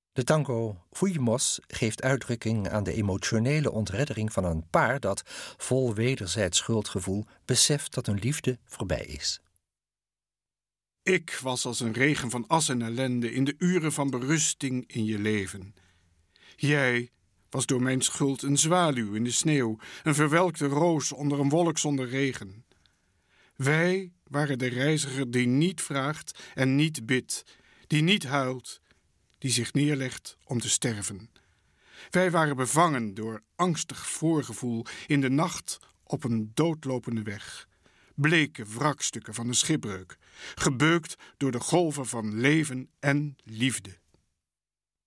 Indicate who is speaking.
Speaker 1: De tango Fuimos geeft uitdrukking aan de emotionele ontreddering van een paar dat, vol wederzijds schuldgevoel, beseft dat hun liefde voorbij is.
Speaker 2: Ik was als een regen van as en ellende in de uren van berusting in je leven. Jij was door mijn schuld een zwaluw in de sneeuw, een verwelkte roos onder een wolk zonder regen. Wij waren de reiziger die niet vraagt en niet bidt, die niet huilt, die zich neerlegt om te sterven. Wij waren bevangen door angstig voorgevoel in de nacht op een doodlopende weg. Bleke wrakstukken van een schipbreuk, gebeukt door de golven van leven en liefde.